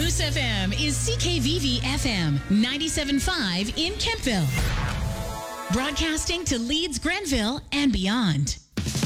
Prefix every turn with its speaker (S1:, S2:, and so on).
S1: Moose FM is CKVV FM 97.5 in Kempville. Broadcasting to Leeds, Grenville, and beyond.